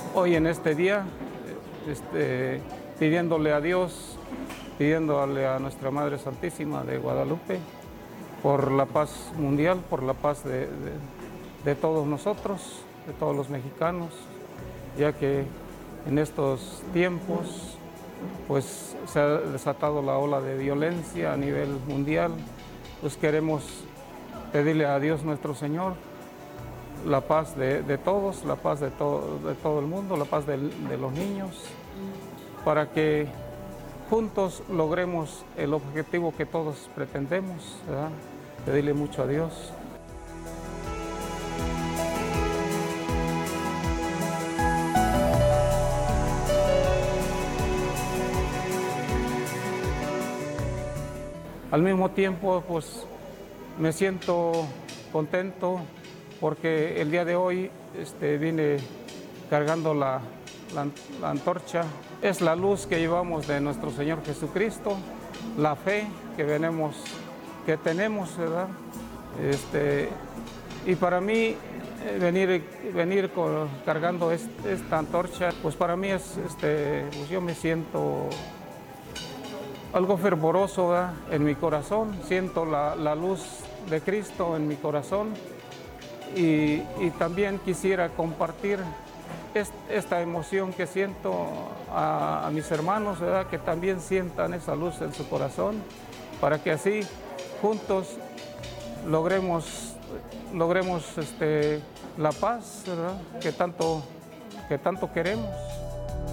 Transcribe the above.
hoy en este día, pidiéndole a Dios, pidiéndole a nuestra Madre Santísima de Guadalupe por la paz mundial, por la paz de todos nosotros, de todos los mexicanos, ya que en estos tiempos pues se ha desatado la ola de violencia a nivel mundial. Pues queremos pedirle a Dios nuestro Señor la paz de todos, la paz de todo el mundo, la paz de los niños, para que juntos logremos el objetivo que todos pretendemos, ¿verdad? Pedirle mucho a Dios. Al mismo tiempo, pues me siento contento porque el día de hoy vine cargando la antorcha. Es la luz que llevamos de nuestro Señor Jesucristo, la fe que tenemos, ¿verdad? Y para mí venir cargando esta antorcha, pues para mí pues yo me siento algo fervoroso, ¿verdad? En mi corazón, siento la luz de Cristo en mi corazón y también quisiera compartir esta emoción que siento a mis hermanos, ¿verdad? Que también sientan esa luz en su corazón, para que así juntos logremos la paz, ¿verdad? Que tanto queremos.